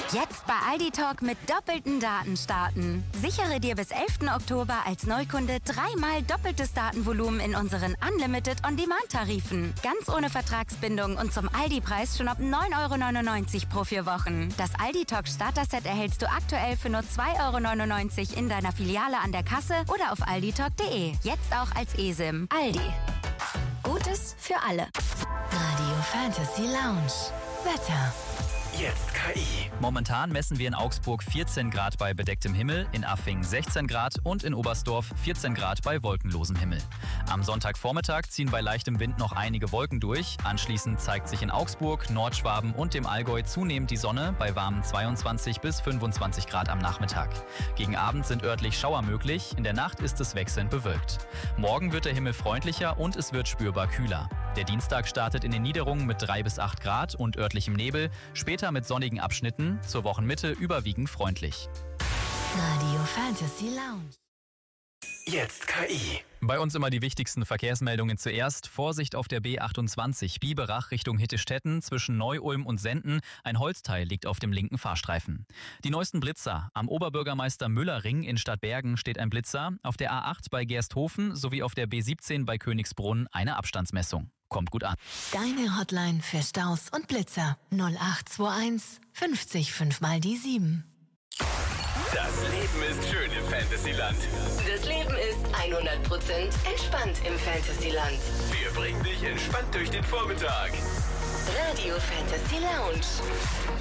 Jetzt bei Aldi Talk mit doppelten Daten starten. Sichere dir bis 11. Oktober als Neukunde 3-mal doppeltes Datenvolumen in unseren Unlimited On-Demand-Tarifen. Ganz ohne Vertragsbindung und zum Aldi-Preis schon ab 9,99 € pro 4 Wochen. Das Aldi Talk Starter-Set erhältst du aktuell für nur 2,99 € in deiner Filiale an der Kasse oder auf alditalk.de. Jetzt auch als eSIM. Aldi. Gutes für alle. Radio Fantasy Lounge. Wetter. Jetzt KI. Momentan messen wir in Augsburg 14 Grad bei bedecktem Himmel, in Affing 16 Grad und in Oberstdorf 14 Grad bei wolkenlosem Himmel. Am Sonntagvormittag ziehen bei leichtem Wind noch einige Wolken durch. Anschließend zeigt sich in Augsburg, Nordschwaben und dem Allgäu zunehmend die Sonne bei warmen 22 bis 25 Grad am Nachmittag. Gegen Abend sind örtlich Schauer möglich, in der Nacht ist es wechselnd bewölkt. Morgen wird der Himmel freundlicher und es wird spürbar kühler. Der Dienstag startet in den Niederungen mit 3 bis 8 Grad und örtlichem Nebel, später mit sonnigen Abschnitten, zur Wochenmitte überwiegend freundlich. Radio Fantasy Lounge. Jetzt KI. Bei uns immer die wichtigsten Verkehrsmeldungen zuerst. Vorsicht auf der B28 Biberach Richtung Hittestetten zwischen Neu-Ulm und Senden. Ein Holzteil liegt auf dem linken Fahrstreifen. Die neuesten Blitzer. Am Oberbürgermeister Müller-Ring in Stadtbergen steht ein Blitzer. Auf der A8 bei Gersthofen sowie auf der B17 bei Königsbrunn eine Abstandsmessung. Kommt gut an. Deine Hotline für Staus und Blitzer 0821 50 5 mal die 7. Das Leben ist schön im Fantasyland. Das Leben ist 100% entspannt im Fantasyland. Wir bringen dich entspannt durch den Vormittag. Radio Fantasy Lounge.